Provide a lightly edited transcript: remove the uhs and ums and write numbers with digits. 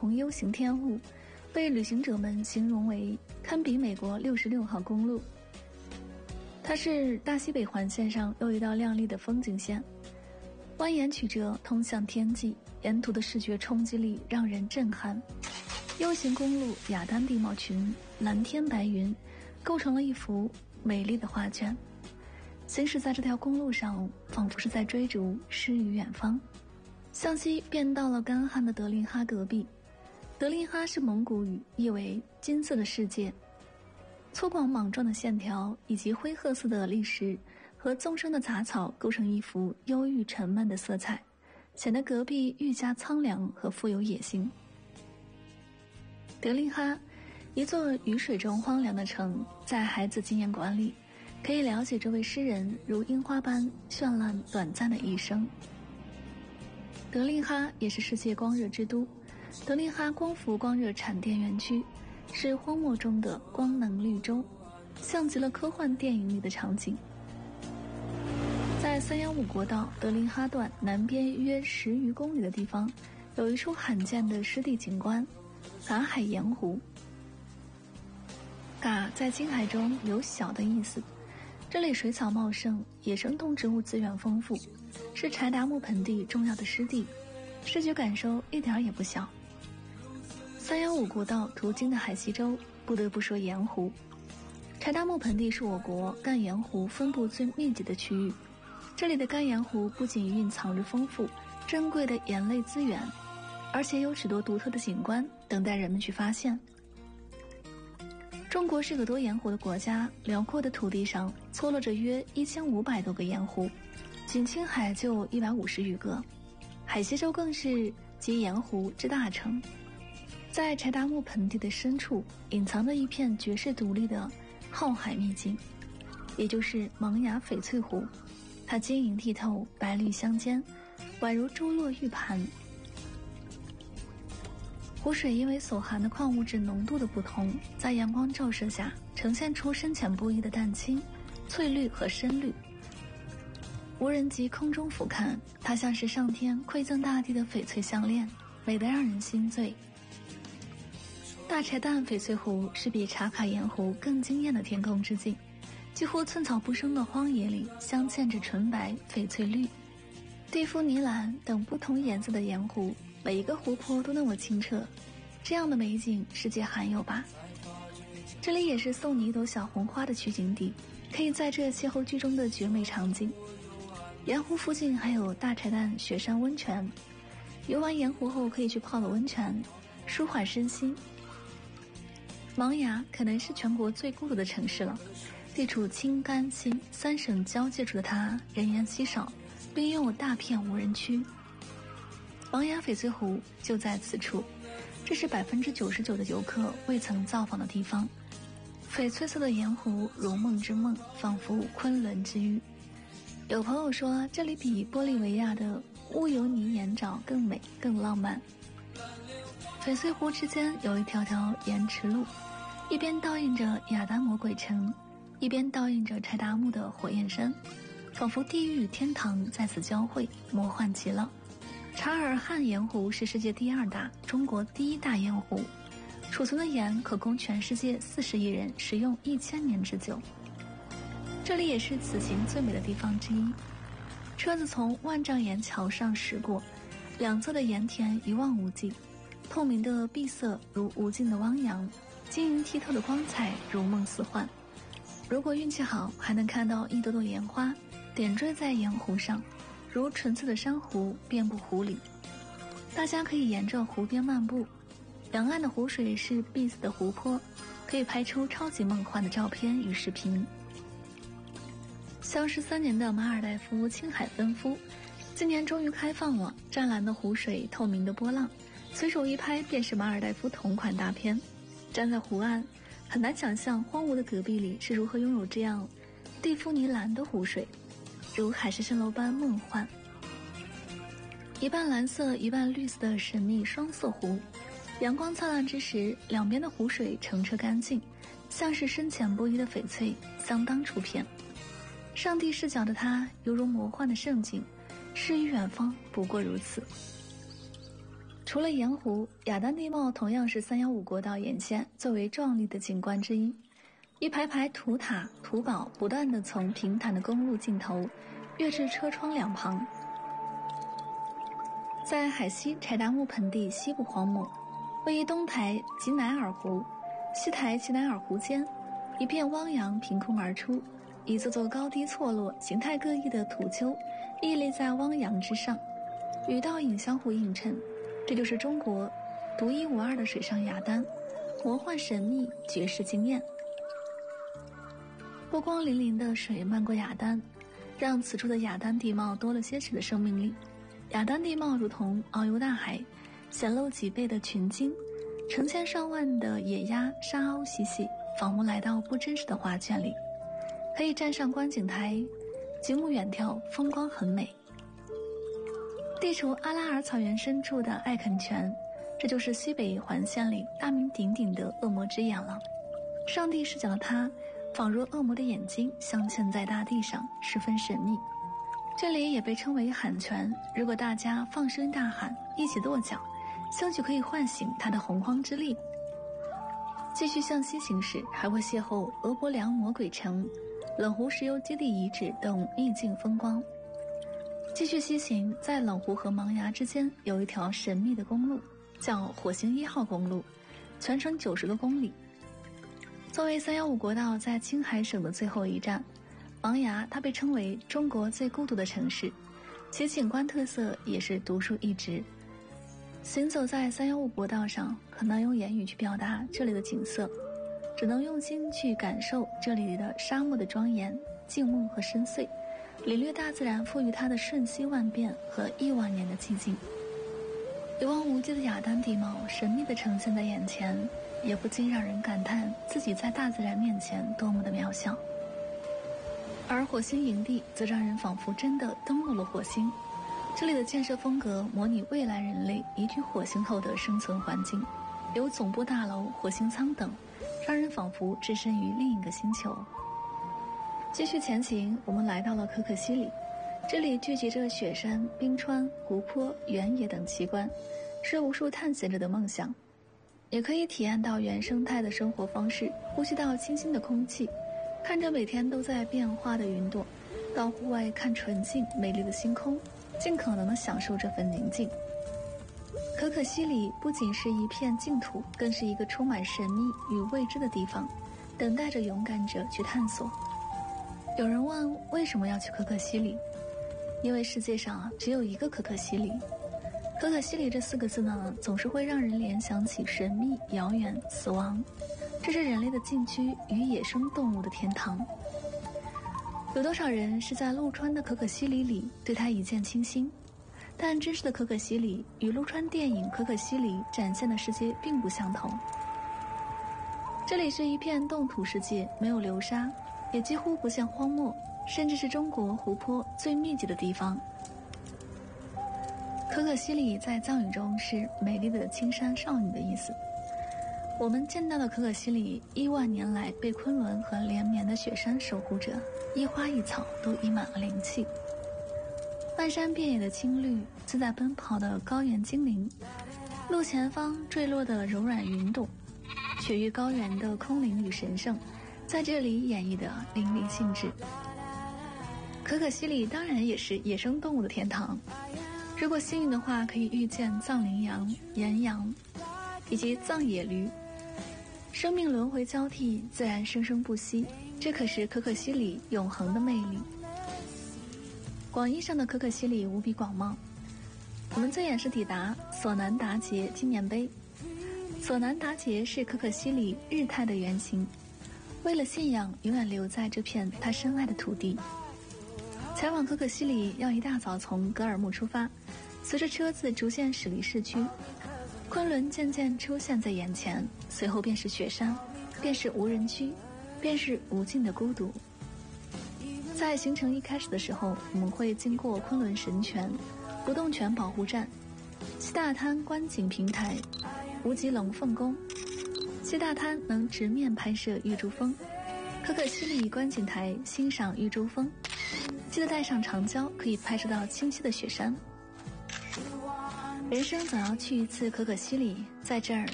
红 U 型天雾，被旅行者们形容为堪比美国66号公路。它是大西北环线上又一道亮丽的风景线，蜿蜒曲折通向天际，沿途的视觉冲击力让人震撼。U 型公路雅丹地貌群，蓝天白云，构成了一幅美丽的画卷。行驶在这条公路上，仿佛是在追逐诗与远方。向西便到了干旱的德令哈戈壁。德令哈是蒙古语，意为金色的世界。粗犷莽撞的线条以及灰褐色的砾石和纵生的杂草构成一幅忧郁沉闷的色彩，显得戈壁愈加苍凉和富有野性。德令哈，一座雨水中荒凉的城，在孩子经验馆里可以了解这位诗人如樱花般绚烂短暂的一生。德令哈也是世界光热之都，德令哈光伏光热产电园区是荒漠中的光能绿洲，像极了科幻电影里的场景。在315国道德令哈段南边约10余公里的地方，有一处罕见的湿地景观嘎海盐湖。嘎在青海中有小的意思，这里水草茂盛，野生动植物资源丰富，是柴达木盆地重要的湿地，视觉感受一点也不小。315国道途经的海西州，不得不说盐湖。柴达木盆地是我国干盐湖分布最密集的区域，这里的干盐湖不仅蕴藏着丰富珍贵的盐类资源，而且有许多独特的景观等待人们去发现。中国是个多盐湖的国家，辽阔的土地上错落着约1500多个盐湖，仅青海就150余个，海西州更是集盐湖之大成。在柴达木盆地的深处，隐藏着一片绝世独立的浩海秘境，也就是芒雅翡翠湖。它晶莹剔透，白绿相间，宛如珠落玉盘。湖水因为所含的矿物质浓度的不同，在阳光照射下呈现出深浅不一的淡青、翠绿和深绿。无人及空中俯瞰，它像是上天馈赠大地的翡翠项链，美得让人心醉。大柴旦翡翠湖是比茶卡盐湖更惊艳的天空之镜，几乎寸草不生的荒野里镶嵌着纯白、翡翠绿、蒂夫尼蓝等不同颜色的盐湖，每一个湖泊都那么清澈，这样的美景世界罕有吧。这里也是送你一朵小红花的取景地，可以在这邂逅剧中的绝美场景。盐湖附近还有大柴旦雪山温泉，游完盐湖后可以去泡个温泉，舒缓身心。芒雅可能是全国最孤独的城市了，地处青甘新3省交界处的它人烟稀少，并拥有大片无人区。芒雅翡翠湖就在此处，这是99%的游客未曾造访的地方。翡翠色的盐湖如梦之梦，仿佛昆仑之玉。有朋友说这里比玻利维亚的乌尤尼盐沼更美更浪漫。翡翠湖之间有一条条盐池路，一边倒映着雅丹魔鬼城，一边倒映着柴达木的火焰山，仿佛地狱与天堂在此交汇，魔幻极了。察尔汗盐湖是世界第2大、中国第1大盐湖，储存的盐可供全世界40亿人食用1000年之久。这里也是此行最美的地方之一。车子从万丈岩桥上驶过，两侧的盐田一望无际，透明的碧色如无尽的汪洋，晶莹剔透的光彩如梦似幻。如果运气好，还能看到一朵朵盐花点缀在盐湖上，如纯粹的珊瑚遍布湖里。大家可以沿着湖边漫步，两岸的湖水是碧色的湖泊，可以拍出超级梦幻的照片与视频。消失3年的马尔代夫青海分夫，今年终于开放了，湛蓝的湖水，透明的波浪，随手一拍便是马尔代夫同款大片。站在湖岸，很难想象荒芜的戈壁里是如何拥有这样蒂夫尼蓝的湖水，如海市蜃楼般梦幻。一半蓝色一半绿色的神秘双色湖，阳光灿烂之时，两边的湖水澄澈干净，像是深浅不一的翡翠，相当出片。上帝视角的它犹如魔幻的盛景，诗与远方不过如此。 除了盐湖，雅丹地貌同样是315国道沿线最为壮丽的景观之一。一排排土塔、土堡不断地从平坦的公路尽头跃至车窗两旁。在海西柴达木盆地西部荒漠，位于东台吉乃尔湖、西台吉乃尔湖间，一片汪洋凭空而出，一座座高低错落、形态各异的土丘屹立在汪洋之上，与倒影相互映衬。这就是中国独一无二的水上雅丹，魔幻神秘，绝世惊艳。波光粼粼的水漫过雅丹，让此处的雅丹地貌多了些许的生命力。雅丹地貌如同遨游大海，显露脊背的群鲸，成千上万的野鸭、沙鸥嬉戏，仿佛来到不真实的画卷里。可以站上观景台，极目远眺，风光很美。地处阿拉尔草原深处的艾肯泉，这就是西北环线里大名鼎鼎的恶魔之眼了。上帝视角的它，仿若恶魔的眼睛镶嵌在大地上，十分神秘。这里也被称为喊泉，如果大家放声大喊，一起跺脚，兴许可以唤醒它的洪荒之力。继续向西行驶，还会邂逅俄伯良魔鬼城、冷湖石油基地遗址等秘境风光。继续西行，在冷湖和芒崖之间有一条神秘的公路，叫火星1号公路，全程90多公里。作为315国道在青海省的最后一站，芒崖它被称为中国最孤独的城市，其景观特色也是独树一帜。行走在315国道上，很难用言语去表达这里的景色，只能用心去感受这里的沙漠的庄严、静穆和深邃，领略大自然赋予它的瞬息万变和亿万年的寂静。一望无际的雅丹地貌神秘地呈现在眼前，也不禁让人感叹自己在大自然面前多么的渺小。而火星营地则让人仿佛真的登陆了火星，这里的建设风格模拟未来人类移居火星后的生存环境，有总部大楼、火星舱等，让人仿佛置身于另一个星球。继续前行，我们来到了可可西里，这里聚集着雪山、冰川、湖泊、原野等奇观，是无数探险者的梦想。也可以体验到原生态的生活方式，呼吸到清新的空气，看着每天都在变化的云朵，到户外看纯净美丽的星空，尽可能地享受这份宁静。可可西里不仅是一片净土，更是一个充满神秘与未知的地方，等待着勇敢者去探索。有人问为什么要去可可西里？因为世界上只有一个可可西里。可可西里这4个字呢，总是会让人联想起神秘、遥远、死亡。这是人类的禁区与野生动物的天堂。有多少人是在陆川的可可西里里对它一见倾心？但真实的可可西里与陆川电影《可可西里》展现的世界并不相同。这里是一片冻土世界，没有流沙，也几乎不见荒漠，甚至是中国湖泊最密集的地方。可可西里在藏语中是美丽的青山少女的意思。我们见到的可可西里亿万年来被昆仑和连绵的雪山守护着，一花一草都溢满了灵气。漫山遍野的青绿，自在奔跑的高原精灵，路前方坠落的柔软云朵，雪域高原的空灵与神圣，在这里演绎的淋漓尽致。可可西里当然也是野生动物的天堂，如果幸运的话，可以遇见藏羚羊、岩羊以及藏野驴。生命轮回交替，自然生生不息，这可是可可西里永恒的魅力。广义上的可可西里无比广袤，我们最远是抵达索南达杰纪念碑。索南达杰是可可西里日态的原型，为了信仰永远留在这片他深爱的土地。前往可可西里要一大早从格尔木出发，随着车子逐渐驶离市区，昆仑渐渐出现在眼前，随后便是雪山，便是无人区，便是无尽的孤独。在行程一开始的时候，我们会经过昆仑神泉、不动泉保护站、西大滩观景平台、无极龙凤宫。西大滩能直面拍摄玉珠峰，可可西里观景台欣赏玉珠峰，记得带上长焦，可以拍摄到清晰的雪山。 人生总要去一次可可西里，在这儿